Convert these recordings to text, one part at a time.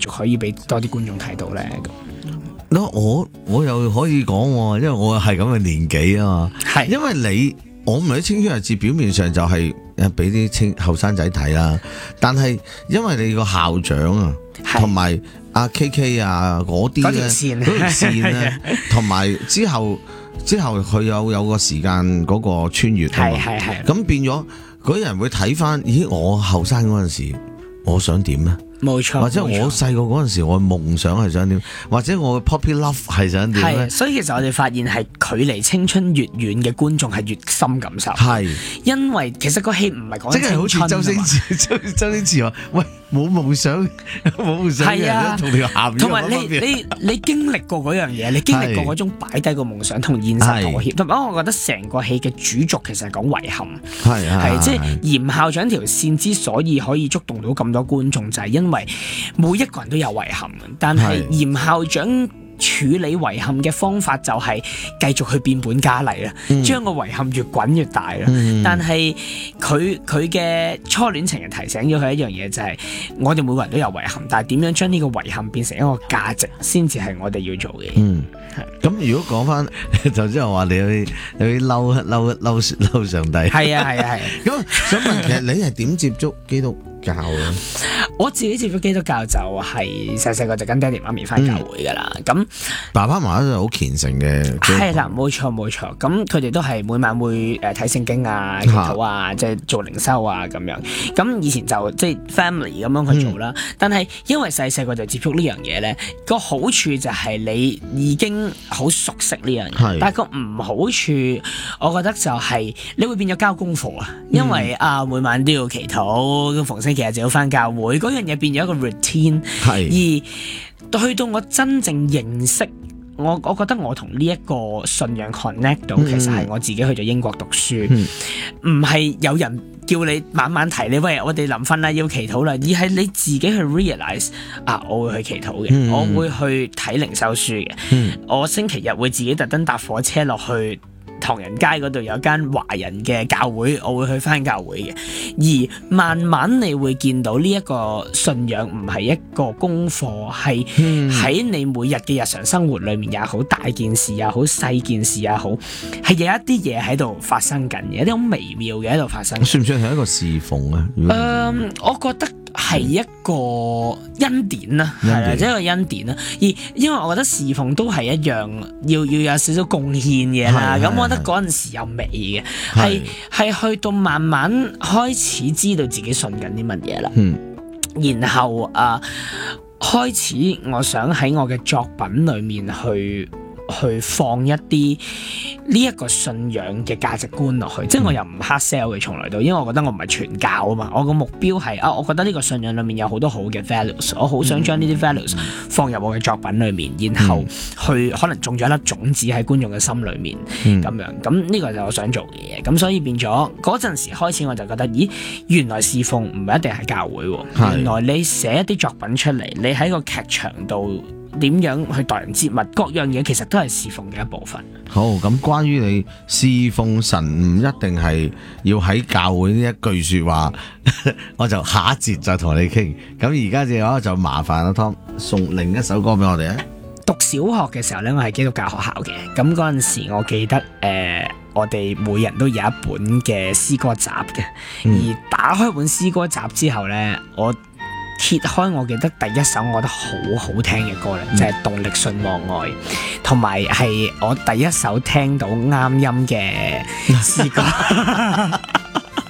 續可以俾多啲觀眾睇到咧？ 我又可以講喎，因為我係咁嘅年紀啊嘛。 係因為我唔係青春日誌表面上就係俾啲後生仔睇啦，但係因為你個校長啊，同埋阿 KK 啊嗰啲咧，嗰條線咧，同埋之後佢有個時間嗰個穿越啊嘛， 係咁變咗嗰啲人會睇翻，咦我後生嗰陣時我想點咧？ 冇錯， 或者我細個嗰陣時，我夢想係想點，或者我嘅 Poppy Love 係想點咧？ 所以其實我哋發現係距離青春越遠嘅觀眾係越深感受。 係， 因為其實個戲唔係講即係好似周星馳話，喂冇夢想係啊， 同條鹹魚同埋你經歷過嗰樣嘢，你經歷過嗰種擺低個夢想同現實妥協。同埋我覺得成個戲嘅主軸其實係講遺憾，係即係嚴校長條線之所以可以觸動到咁多觀眾，就係因為每一個人都有遺憾，但係嚴校長處理遺憾嘅方法就係繼續去變本加厲啦，將個遺憾越滾越大啦。但係佢嘅初戀情人提醒咗佢一樣嘢，就係我哋每個人都有遺憾，但係點樣將呢個遺憾變成一個價值，先至係我哋要做嘅。 咁如果講翻就即係話你有啲嬲上帝， 係啊。 咁想問，其實你係點接觸基督教咧？ 我自己接觸基督教就係細個就跟爹哋媽咪翻教會噶啦，咁爸爸媽媽都係好虔誠嘅， 係啦，冇錯，咁佢哋都係每晚會睇聖經啊、祈禱啊，即係做靈修啊咁樣。咁以前就即係 family 咁樣去做啦，但係因為細個就接觸呢樣嘢咧，個好處就係你已經好熟悉呢樣嘢，但係個唔好處，我覺得就係你會變咗交功課啊，因為每晚都要祈禱，逢星期日就要翻教會。嗰樣嘢變咗一個 routine， 而去到我真正認識我覺得我同呢一個信仰 connect 到，其實係我自己去咗英國讀書，唔係有人叫你晚晚提你，喂，我哋臨瞓啦要祈禱啦，而係你自己去 realize 我會去祈禱嘅，我會去睇靈修書嘅，我星期日會自己特登搭火車落去唐人街嗰度有間華人嘅教會，我會去返教會嘅。而慢慢你會見到呢一個信仰唔係一個功課，係喺你每日嘅日常生活裏面也好，大件事也好，細件事也好，係有一啲嘢喺度發生緊嘅，有啲好微妙嘅喺度發生。 算唔算係一個侍奉啊？ 我覺得係一個恩典啦，係啦，即係一個恩典啦。而因為我覺得侍奉都係一樣要有少少貢獻嘅啦。咁我覺得嗰陣時有尾嘅，係去到慢慢開始知道自己信緊啲乜嘢啦。然後開始我想喺我嘅作品裏面去放一啲呢一個信仰嘅價值觀落去，即係我又唔 hard sell 嘅，從來都，因為我覺得我唔係傳教啊嘛，我個目標係我覺得呢個信仰裏面有好多好嘅 values， 我好想將呢啲 values 放入我嘅作品裏面，然後去可能種咗一粒種子喺觀眾嘅心裏面咁樣，咁呢個就係我想做嘅嘢，咁所以變咗嗰陣時開始我就覺得，咦，原來侍奉唔一定係教會，原來你寫一啲作品出嚟，你喺個劇場度點樣去待人接物，各樣嘢其實都係侍奉嘅一部分。 好，咁關於你侍奉神唔一定係要喺教會呢一句說話，我就下一節再同你傾。咁而家就麻煩阿 Tom 送另一首歌俾我哋啊！ 讀小學嘅時候咧，我係基督教學校嘅，咁嗰陣時我記得我哋每人都有一本嘅詩歌集嘅，而打開本詩歌集之後咧，我揭開我記得第一首我覺得好好聽嘅歌咧，就係《動力信望愛》，同埋係我第一首聽到啱音嘅詩歌。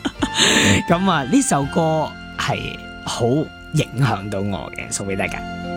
咁呢首歌係好影響到我嘅，送俾大家。